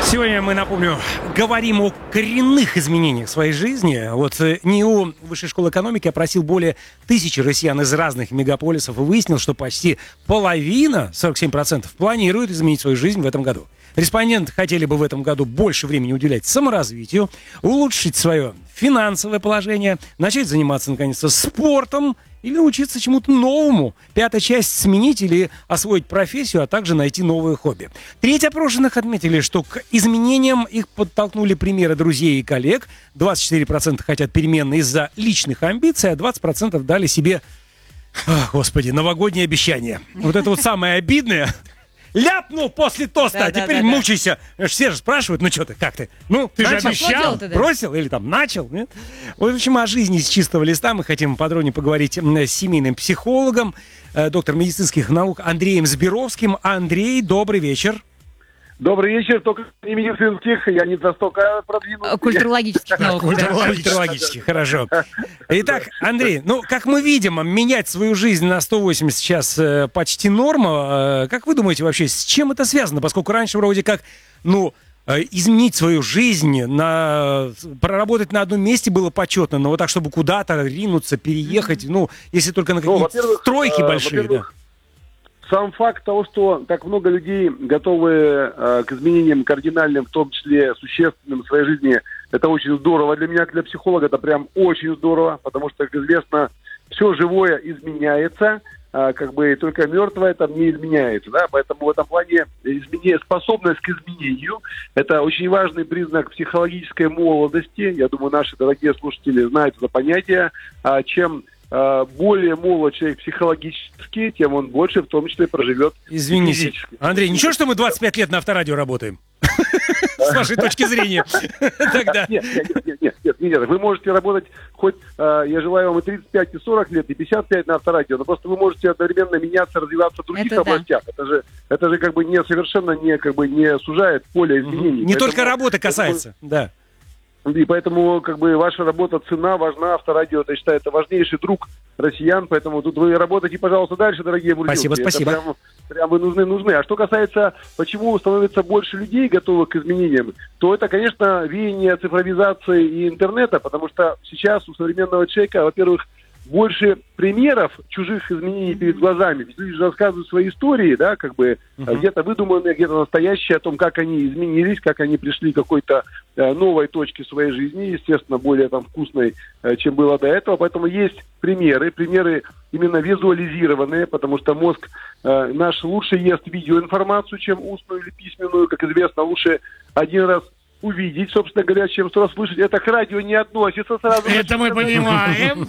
Сегодня мы, напомню, говорим о коренных изменениях в своей жизни. Вот НИУ Высшей школы экономики опросил более 1000 россиян из разных мегаполисов и выяснил, что почти половина, 47%, планирует изменить свою жизнь в этом году. Респонденты хотели бы в этом году больше времени уделять саморазвитию, улучшить свое финансовое положение, начать заниматься, наконец-то, спортом или научиться чему-то новому. 5-я часть — сменить или освоить профессию, а также найти новые хобби. Треть опрошенных отметили, что к изменениям их подтолкнули примеры друзей и коллег. 24% хотят перемен из-за личных амбиций, а 20% дали себе, господи, новогодние обещания. Вот это вот самое обидное. Ляпнул после тоста, а теперь мучайся. Все же спрашивают, ну что ты, как ты? Ну, ты же обещал, бросил или там начал, нет? В общем, о жизни с чистого листа мы хотим подробнее поговорить с семейным психологом, доктором медицинских наук Андреем Збировским. Андрей, добрый вечер. Добрый вечер, только не медицинских, я не настолько продвинут. Культурологических наук. Культурологических, хорошо. Итак, Андрей, ну, как мы видим, менять свою жизнь на 180 сейчас почти норма. Как вы думаете вообще, с чем это связано? Поскольку раньше вроде как, изменить свою жизнь, проработать на одном месте было почетно, но вот так, чтобы куда-то ринуться, переехать, если только на какие-то стройки большие, да. Сам факт того, что так много людей готовы к изменениям кардинальным, в том числе существенным в своей жизни, это очень здорово. Для меня, для психолога, это прям очень здорово, потому что, как известно, все живое изменяется, только мертвое там не изменяется, да, поэтому в этом плане способность к изменению — это очень важный признак психологической молодости. Я думаю, наши дорогие слушатели знают это понятие. Чем более молод человек психологически, тем он больше в том числе проживет. Извините, физически. Андрей, ничего, что мы 25 лет на Авторадио работаем? С вашей точки зрения. Нет. Вы можете работать хоть, я желаю вам и 35, и 40 лет, и 55 на Авторадио, но просто вы можете одновременно меняться, развиваться в других областях. Это же совершенно не сужает поле изменений. Не только работа касается, да. И поэтому, ваша работа цена, важна. Авторадио, я считаю, это важнейший друг россиян. Поэтому тут вы работаете, пожалуйста, дальше, дорогие бурдюки. Спасибо. Это прям вы нужны. А что касается, почему становится больше людей готовых к изменениям, то это, конечно, веяние цифровизации и интернета, потому что сейчас у современного человека, во-первых, больше примеров чужих изменений перед глазами. Ведь люди же рассказывают свои истории, да, где-то выдуманные, где-то настоящие, о том, как они изменились, как они пришли к какой-то новой точке своей жизни, естественно, более вкусной, чем было до этого. Поэтому есть примеры именно визуализированные, потому что мозг наш лучше ест видеоинформацию, чем устную или письменную. Как известно, лучше один раз увидеть, собственно говоря, чем 100 раз слышать. Это к радио не относится сразу. Это мы понимаем.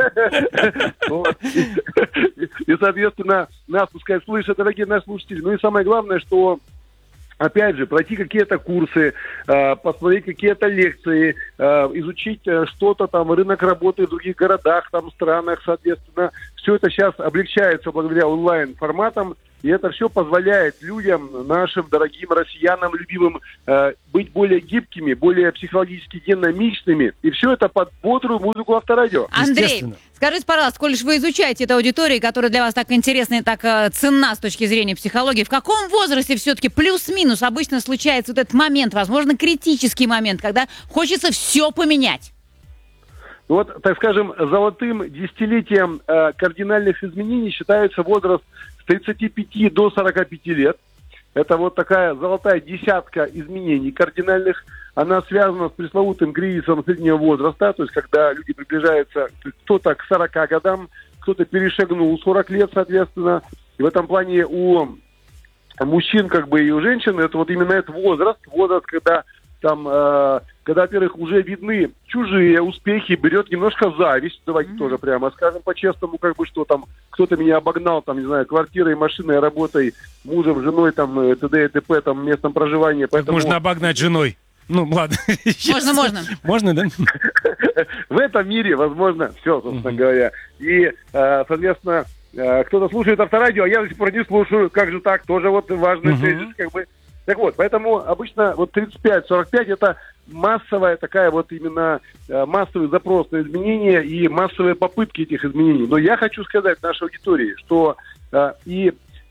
И, соответственно, нас пускай слышат, дорогие наши слушатели. Ну и самое главное, что, опять же, пройти какие-то курсы, посмотреть какие-то лекции, изучить что-то там, рынок работы в других городах, странах, соответственно. Все это сейчас облегчается благодаря онлайн-форматам. И это все позволяет людям, нашим дорогим россиянам, любимым, быть более гибкими, более психологически динамичными. И все это под бодрую музыку Авторадио. Андрей, скажите, пожалуйста, коль вы изучаете эту аудиторию, которая для вас так интересна и так ценна с точки зрения психологии, в каком возрасте все-таки плюс-минус обычно случается вот этот момент, возможно, критический момент, когда хочется все поменять? Вот, так скажем, золотым десятилетием кардинальных изменений считается возраст с 35 до 45 лет. Это вот такая золотая десятка изменений кардинальных. Она связана с пресловутым кризисом среднего возраста, то есть когда люди приближаются кто-то к 40 годам, кто-то перешагнул 40 лет, соответственно. И в этом плане у мужчин и у женщин это вот именно этот возраст, когда когда, во-первых, уже видны чужие успехи, берет немножко зависть, давайте тоже прямо скажем по-честному, что там кто-то меня обогнал, квартирой, машиной, работой, мужем, женой, т.д. и т.п., местом проживания. Поэтому... Можно обогнать женой. Ладно. Можно. Можно, да? В этом мире возможно все, собственно говоря. И, соответственно, кто-то слушает Авторадио, а я до сих пор не слушаю. Как же так? Тоже важный тезис, Так вот, поэтому обычно 35-45 это массовая такая именно массовый запрос на изменения и массовые попытки этих изменений. Но я хочу сказать нашей аудитории, что и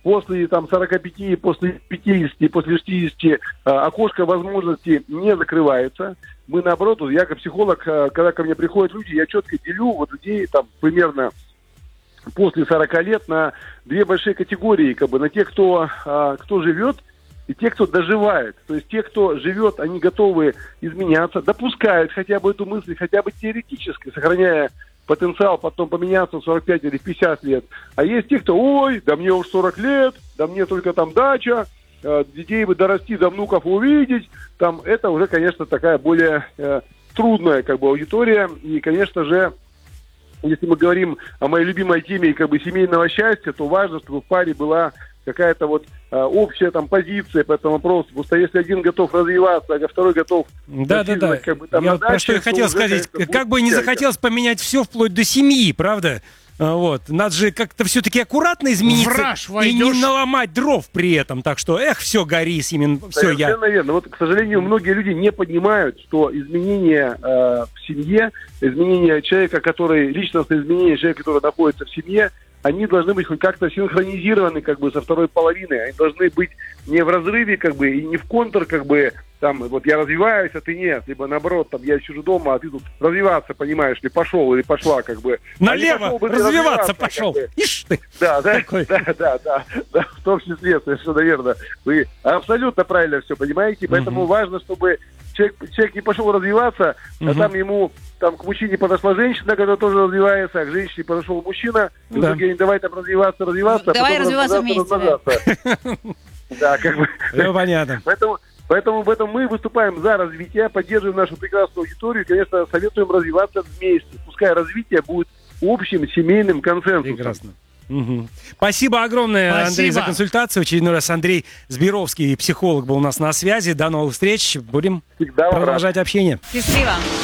после там 45, после 50, после 60 окошко возможностей не закрывается. Мы наоборот, я как психолог, когда ко мне приходят люди, я четко делю вот людей там примерно после 40 лет на две большие категории, как бы на тех, кто живет, и те, кто доживает. То есть те, кто живет, они готовы изменяться, допускают хотя бы эту мысль, хотя бы теоретически, сохраняя потенциал потом поменяться в 45 или 50 лет. А есть те, кто, ой, да мне уж 40 лет, да мне только там дача, детей бы дорасти, до внуков увидеть. Там это уже, конечно, такая более трудная как бы аудитория. И, конечно же, если мы говорим о моей любимой теме как бы семейного счастья, то важно, чтобы в паре была какая-то вот общая там позиция по этому вопросу. Потому что если один готов развиваться, а второй готов... Да. Как бы, там, Я на про что я хотел уже, сказать. конечно, Как бы не захотелось поменять все вплоть до семьи, правда? Вот. Надо же как-то все-таки аккуратно измениться Враж и войдешь. не наломать дров при этом. Так что, все, гори, Симин, все, я... Совершенно верно. Вот, к сожалению, многие люди не понимают, что изменения в семье, изменения человека, личностные изменения человека, который находится в семье, они должны быть хоть как-то синхронизированы как бы со второй половиной. Они должны быть не в разрыве как бы и не в контр как бы там вот я развиваюсь, а ты нет, либо наоборот там я сижу дома, а ты тут развиваться, понимаешь ли, пошел или пошла как бы. Налево развиваться пошел. Как бы. Ишь ты. Да, Такой. да, в том числе, совершенно верно. Вы абсолютно правильно все понимаете, поэтому важно, чтобы человек не пошел развиваться, а там ему там к мужчине подошла женщина, которая тоже развивается, а к женщине подошел мужчина, и Да. в итоге они давай там развиваться, а Давай потом развиваться вместе, Да, как бы. Все понятно. Поэтому в этом мы выступаем за развитие, поддерживаем нашу прекрасную аудиторию и, конечно, советуем развиваться вместе. Пускай развитие будет общим семейным консенсусом. Прекрасно. Мгм. Спасибо огромное, Андрей, Спасибо. за консультацию. В очередной раз Андрей Збировский, психолог, был у нас на связи. До новых встреч. Будем Всегда вам рад. продолжать общение. Счастливо.